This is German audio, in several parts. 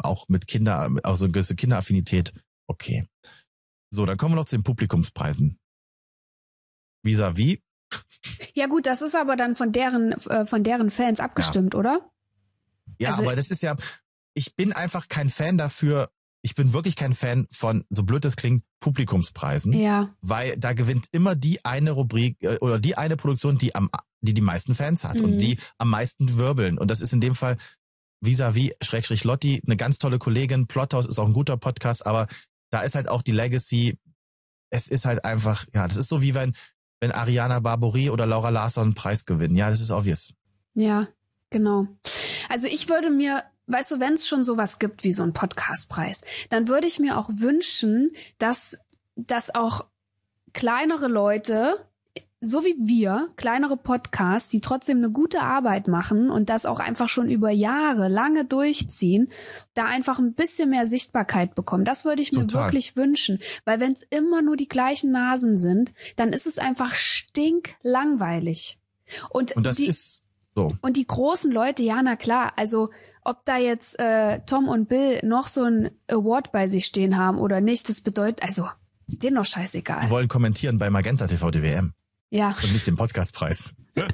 auch mit also eine gewisse Kinderaffinität. Okay. So, dann kommen wir noch zu den Publikumspreisen. Vis-à-vis. Ja gut, das ist aber dann von deren Fans abgestimmt, oder? Ja, also, aber das ist ja, ich bin einfach kein Fan dafür, ich bin wirklich kein Fan von, so blöd das klingt, Publikumspreisen. Ja. Weil da gewinnt immer die eine Rubrik oder die eine Produktion, die die meisten Fans hat und die am meisten wirbeln. Und das ist in dem Fall Vis-à-vis / Lotti, eine ganz tolle Kollegin. Plothaus ist auch ein guter Podcast, aber da ist halt auch die Legacy. Es ist halt einfach, ja, das ist so wie wenn Ariana Barbouri oder Laura Larsson einen Preis gewinnen. Ja, das ist obvious. Ja, genau. Also ich würde mir, weißt du, wenn es schon sowas gibt wie so einen Podcastpreis, dann würde ich mir auch wünschen, dass auch kleinere Leute, so wie wir, kleinere Podcasts, die trotzdem eine gute Arbeit machen und das auch einfach schon über Jahre lange durchziehen, da einfach ein bisschen mehr Sichtbarkeit bekommen. Das würde ich mir wirklich wünschen, weil wenn es immer nur die gleichen Nasen sind, dann ist es einfach stinklangweilig. Und das ist so. Und die großen Leute, ja, na klar, also ob da jetzt Tom und Bill noch so ein Award bei sich stehen haben oder nicht, das bedeutet, also ist denen doch scheißegal. Die wollen kommentieren bei Magenta TV die WM. Ja. Und nicht den Podcastpreis.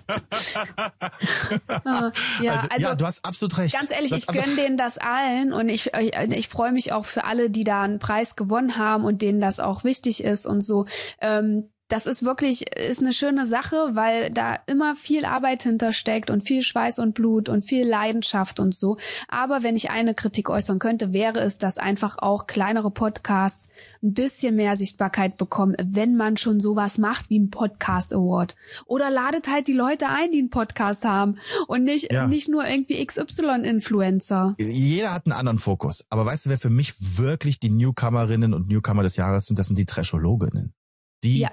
Ja, du hast absolut recht. Ganz ehrlich, ich gönne denen das allen und ich freue mich auch für alle, die da einen Preis gewonnen haben und denen das auch wichtig ist und so. Das ist eine schöne Sache, weil da immer viel Arbeit hintersteckt und viel Schweiß und Blut und viel Leidenschaft und so. Aber wenn ich eine Kritik äußern könnte, wäre es, dass einfach auch kleinere Podcasts ein bisschen mehr Sichtbarkeit bekommen, wenn man schon sowas macht wie ein Podcast Award. Oder ladet halt die Leute ein, die einen Podcast haben und nicht nur irgendwie XY-Influencer. Jeder hat einen anderen Fokus. Aber weißt du, wer für mich wirklich die Newcomerinnen und Newcomer des Jahres sind? Das sind die Trashologinnen. Die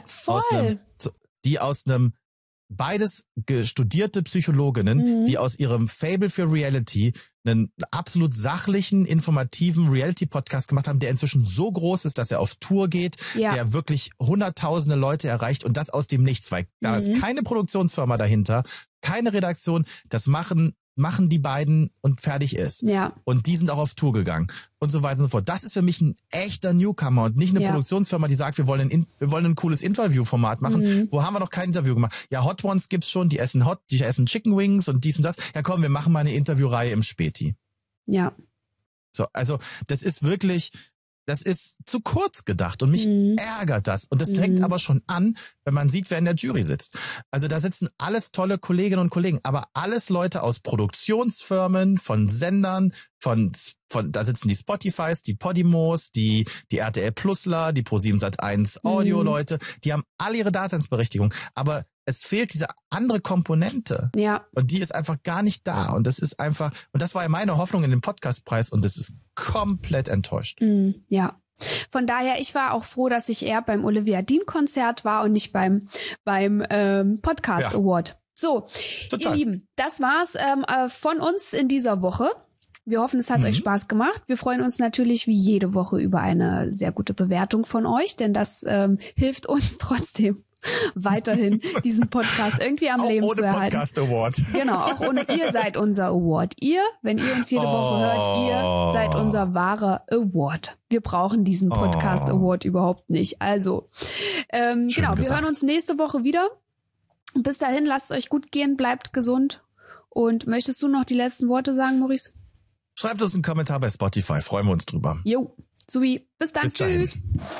aus einem beides studierte Psychologinnen, die aus ihrem Fable für Reality einen absolut sachlichen, informativen Reality-Podcast gemacht haben, der inzwischen so groß ist, dass er auf Tour geht, der wirklich hunderttausende Leute erreicht und das aus dem Nichts, weil da ist keine Produktionsfirma dahinter, keine Redaktion, das machen die beiden und fertig ist. Ja. Und die sind auch auf Tour gegangen und so weiter und so fort. Das ist für mich ein echter Newcomer und nicht eine Produktionsfirma, die sagt, wir wollen ein cooles Interviewformat machen. Wo haben wir noch kein Interview gemacht? Ja, Hot Ones gibt's schon, die essen Chicken Wings und dies und das. Ja komm, wir machen mal eine Interviewreihe im Späti. Ja. So, also das ist zu kurz gedacht und mich ärgert das. Und das fängt aber schon an, wenn man sieht, wer in der Jury sitzt. Also da sitzen alles tolle Kolleginnen und Kollegen, aber alles Leute aus Produktionsfirmen, von Sendern, da sitzen die Spotifys, die Podimos, die RTL Plusler, die Pro7 Sat1 Audio-Leute, die haben alle ihre Daseinsberechtigung. Aber es fehlt diese andere Komponente. Ja. Und die ist einfach gar nicht da. Und das ist einfach, und das war ja meine Hoffnung in dem Podcastpreis und das ist komplett enttäuscht. Ja. Von daher, ich war auch froh, dass ich eher beim Olivia Dean-Konzert war und nicht beim Podcast Award. So, Total. Ihr Lieben, das war's von uns in dieser Woche. Wir hoffen, es hat euch Spaß gemacht. Wir freuen uns natürlich wie jede Woche über eine sehr gute Bewertung von euch, denn das hilft uns trotzdem weiterhin diesen Podcast irgendwie am Leben zu erhalten. Ohne Podcast Award. Genau, auch ohne. Ihr seid unser Award. Ihr, wenn ihr uns jede Woche hört, ihr seid unser wahrer Award. Wir brauchen diesen Podcast Award überhaupt nicht. Also, genau, wir hören uns nächste Woche wieder. Bis dahin, lasst es euch gut gehen, bleibt gesund. Und möchtest du noch die letzten Worte sagen, Maurice? Schreibt uns einen Kommentar bei Spotify, freuen wir uns drüber. Jo, Subi, bis dann, tschüss.